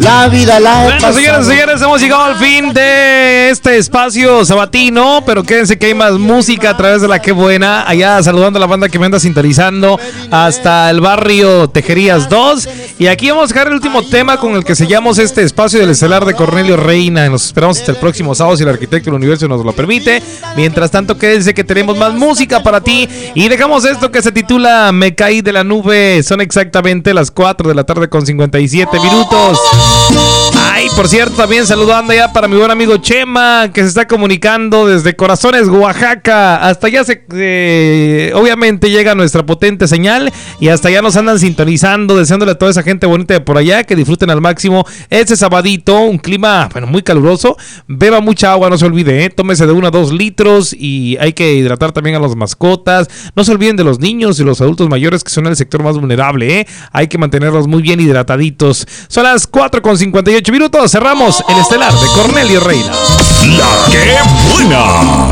La vida la he Bueno, señores y señores, hemos llegado al fin de este espacio sabatino, pero quédense que hay más música a través de la Que Buena. Allá saludando a la banda que me anda sintonizando hasta el barrio Tejerías 2. Y aquí vamos a dejar el último tema con el que sellamos este espacio del estelar de Cornelio Reina. Nos esperamos hasta el próximo sábado si el arquitecto del universo nos lo permite. Mientras tanto, quédense que tenemos más música para ti. Y dejamos esto que se titula Me Caí de la Nube. Son exactamente las 4 de la tarde con 57 minutos. Ay, por cierto, también saludando ya para mi buen amigo Chema, que se está comunicando desde Corazones, Oaxaca. Hasta allá obviamente llega nuestra potente señal y hasta allá nos andan sintonizando, deseándole a toda esa gente bonita de por allá que disfruten al máximo ese sabadito, un clima, bueno, muy caluroso. Beba mucha agua, no se olvide, tómese de 1 a 2 litros y hay que hidratar también a las mascotas. No se olviden de los niños y los adultos mayores que son el sector más vulnerable, Hay que mantenerlos muy bien hidrataditos. Son las 4 con 58 minutos. Cerramos el estelar de Cornelio Reina. La Que Buena.